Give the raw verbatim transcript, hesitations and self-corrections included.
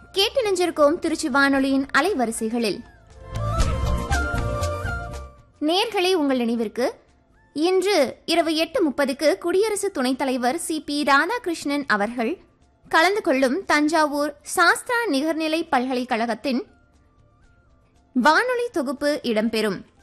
கேட்டு நினைஞ்சிருக்கோம் திருச்சி வானொலியின் அலைவரிசைகளில். நேர்களே, உங்கள் நினைவிற்கு இன்று இரவு எட்டு முப்பதுக்கு குடியரசு துணைத் தலைவர் சி பி ராதாகிருஷ்ணன் அவர்கள் கலந்து கொள்ளும் தஞ்சாவூர் சாஸ்திரா நிகர்நிலை பல்கலைக்கழகத்தின் வானொலி தொகுப்பு இடம்பெறும்.